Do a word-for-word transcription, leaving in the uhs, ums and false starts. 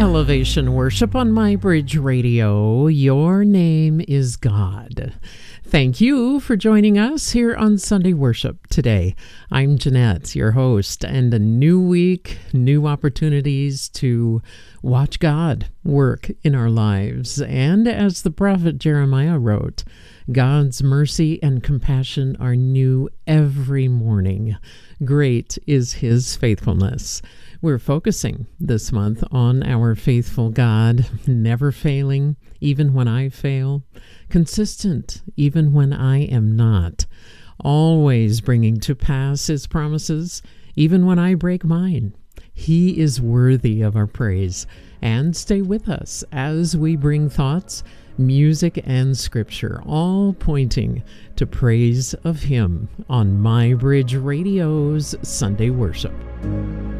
Elevation Worship on My Bridge Radio. Your name is God. Thank you for joining us here on Sunday Worship today. I'm Jeanette, your host, and a new week, new opportunities to watch God work in our lives. And as the prophet Jeremiah wrote, God's mercy and compassion are new every morning. Great is his faithfulness. We're focusing this month on our faithful God, never failing, even when I fail, consistent, even when I am not, always bringing to pass his promises, even when I break mine. He is worthy of our praise. And stay with us as we bring thoughts, music, and scripture, all pointing to praise of him on My Bridge Radio's Sunday Worship.